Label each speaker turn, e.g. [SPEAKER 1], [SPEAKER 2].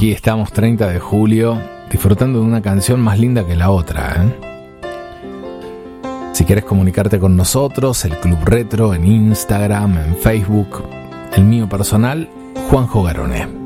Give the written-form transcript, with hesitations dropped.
[SPEAKER 1] aquí estamos 30 de julio disfrutando de una canción más linda que la otra, Si quieres comunicarte con nosotros, el Club Retro en Instagram, en Facebook, el mío personal, Juanjo Garone.